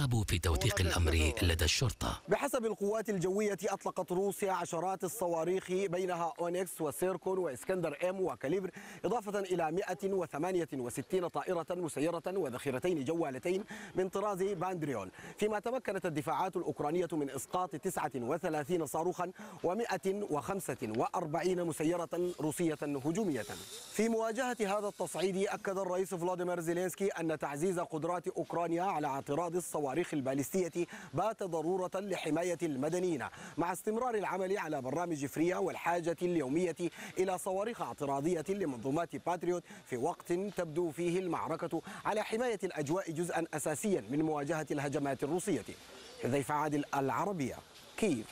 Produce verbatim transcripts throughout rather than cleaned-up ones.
الترقب في توثيق الأمر لدى الشرطة. بحسب القوات الجوية أطلقت روسيا عشرات الصواريخ بينها أونكس وسيركون وإسكندر إم وكاليبر، إضافة إلى مئة وثمانية وستين طائرة مسيرة وذخيرتين جوالتين من طراز باندريول، فيما تمكنت الدفاعات الأوكرانية من إسقاط تسعة وثلاثين صاروخا ومئة وخمسة وأربعين مسيرة روسية هجومية. في مواجهة هذا التصعيد أكد الرئيس فلاديمير زيلينسكي أن تعزيز قدرات أوكرانيا على اعتراض الصواريخ البالستية بات ضرورة لحماية المدنيين، مع استمرار العمل على برنامج فريا والحاجة اليومية إلى صواريخ اعتراضية لمنظومات باتريوت في وقت تبدو فيه المعركة على حماية الأجواء جزءا أساسيا من مواجهة الهجمات الروسية. حذيفة عادل، العربية، كييف.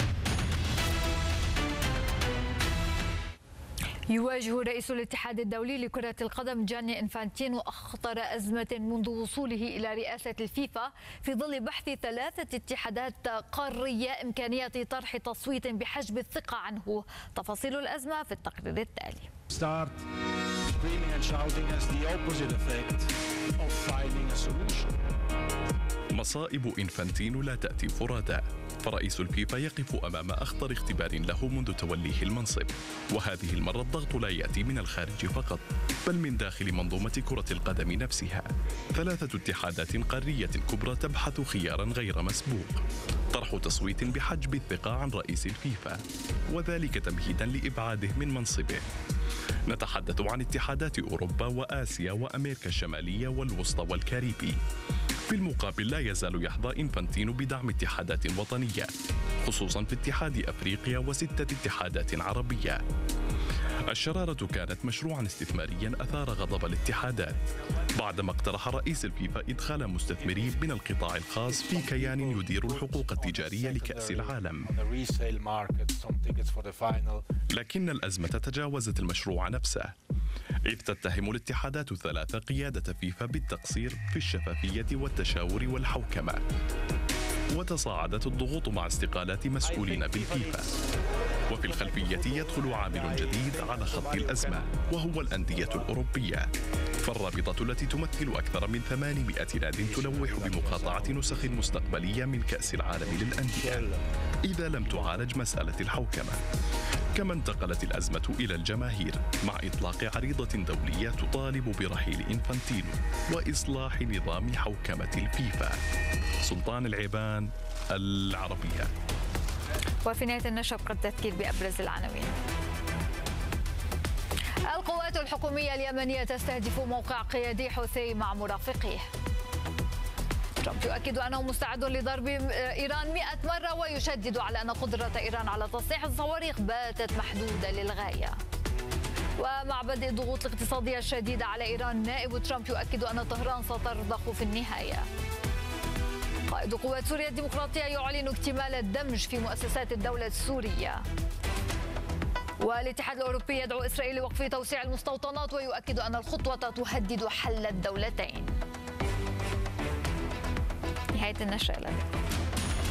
يواجه رئيس الاتحاد الدولي لكرة القدم جاني إنفانتينو أخطر أزمة منذ وصوله إلى رئاسة الفيفا، في ظل بحث ثلاثة اتحادات قارية إمكانية طرح تصويت بحجب الثقة عنه. تفاصيل الأزمة في التقرير التالي. Start screaming and shouting as the opposite effect of finding a solution. مصائب إنفانتينو لا تأتي فرادى، فرئيس الفيفا يقف أمام أخطر اختبار له منذ توليه المنصب، وهذه المرة الضغط لا يأتي من الخارج فقط، بل من داخل منظومة كرة القدم نفسها. ثلاثة اتحادات قارية كبرى تبحث خيارا غير مسبوق: طرح تصويت بحجب الثقة عن رئيس الفيفا، وذلك تمهيدا لإبعاده من منصبه. نتحدث عن اتحادات أوروبا وآسيا وأمريكا الشمالية والوسطى والكاريبي. في المقابل لا يزال يحظى إنفانتينو بدعم اتحادات وطنية، خصوصا في اتحاد أفريقيا وستة اتحادات عربية. الشرارة كانت مشروعا استثماريا أثار غضب الاتحادات بعدما اقترح رئيس الفيفا إدخال مستثمرين من القطاع الخاص في كيان يدير الحقوق التجارية لكأس العالم. لكن الأزمة تجاوزت المشروع نفسه، إذ تتهم الاتحادات الثلاثة قيادة فيفا بالتقصير في الشفافية والتشاور والحوكمة، وتصاعدت الضغوط مع استقالات مسؤولين بالفيفا. وفي الخلفية يدخل عامل جديد على خط الأزمة، وهو الأندية الأوروبية، فالرابطة التي تمثل أكثر من ثمانمئة ناد تلوح بمقاطعة نسخ مستقبلية من كأس العالم للأندية إذا لم تعالج مسألة الحوكمة. كما انتقلت الأزمة إلى الجماهير مع إطلاق عريضة دولية تطالب برحيل إنفانتينو وإصلاح نظام حوكمة الفيفا. سلطان العيبان، العربية. وفي نهاية النشرة قد تذكير بأبرز العناوين. القوات الحكومية اليمنية تستهدف موقع قيادي حوثي مع مرافقيه. ترامب يؤكد أنه مستعد لضرب إيران مئة مرة، ويشدد على أن قدرة إيران على تصنيع الصواريخ باتت محدودة للغاية. ومع بدء الضغوط الاقتصادية الشديدة على إيران، نائب ترامب يؤكد أن طهران سترضخ في النهاية. قائد قوات سوريا الديمقراطية يعلن اكتمال الدمج في مؤسسات الدولة السورية. والاتحاد الأوروبي يدعو إسرائيل لوقف توسيع المستوطنات، ويؤكد أن الخطوة تهدد حل الدولتين. نهاية النشرة.